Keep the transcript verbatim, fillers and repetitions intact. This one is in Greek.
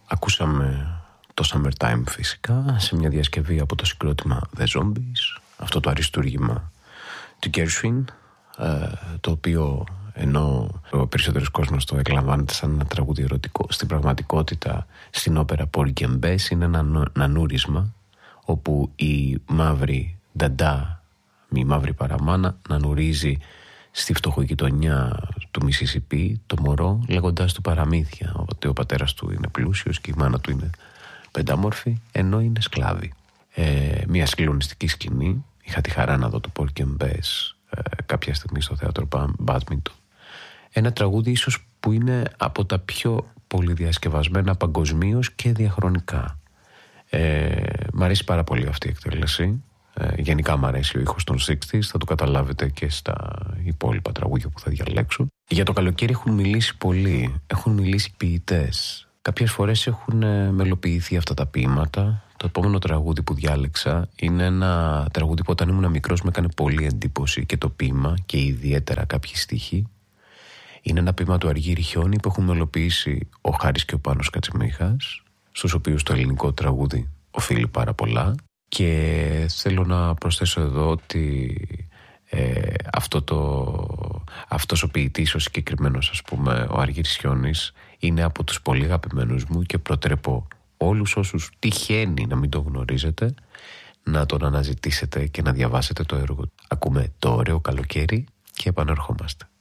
Ακούσαμε το Summertime φυσικά σε μια διασκευή από το συγκρότημα The Zombies, αυτό το αριστούργημα του Gershwin, το οποίο ενώ ο περισσότερος κόσμος το εκλαμβάνεται σαν ένα τραγούδι ερωτικό, στην πραγματικότητα στην όπερα Porgy and Bess είναι ένα νανούρισμα όπου η μαύρη νταντά, η μαύρη παραμάνα, νανουρίζει στη φτωχογειτονιά του Μισισιπί το μωρό λέγοντας του παραμύθια ότι ο πατέρας του είναι πλούσιος και η μάνα του είναι πεντάμορφη ενώ είναι σκλάβη. Ε, μια συγκλονιστική σκηνή. Είχα τη χαρά να δω το Porgy and Bess ε, κάποια στιγμή στο θέατρο Μπάντμιντον. Ένα τραγούδι ίσως που είναι από τα πιο πολυδιασκευασμένα παγκοσμίως και διαχρονικά. Ε, μ' αρέσει πάρα πολύ αυτή η εκτέλεση. Ε, γενικά μ' αρέσει ο ήχος των εξήντα, θα το καταλάβετε και στα υπόλοιπα τραγούδια που θα διαλέξω. Για το καλοκαίρι έχουν μιλήσει πολλοί, έχουν μιλήσει ποιητές. Κάποιες φορές έχουν μελοποιηθεί αυτά τα ποίηματα. Το επόμενο τραγούδι που διάλεξα είναι ένα τραγούδι που όταν ήμουν μικρός με έκανε πολύ εντύπωση και το ποίημα και ιδιαίτερα κάποιοι στίχοι. Είναι ένα ποίημα του Αργύρη Χιόνι που έχουν μελοποιήσει ο Χάρης και ο Πάνος Κατσιμίχας, στους οποίους το ελληνικό τραγούδι οφείλει πάρα πολλά. Και θέλω να προσθέσω εδώ ότι ε, αυτό το, αυτός ο ποιητής, ο συγκεκριμένος ας πούμε, ο Αργύρης Χιόνις, είναι από τους πολύ αγαπημένους μου και προτρέπω όλους όσους τυχαίνει να μην το γνωρίζετε να τον αναζητήσετε και να διαβάσετε το έργο. Ακούμε το ωραίο καλοκαίρι και επανερχόμαστε.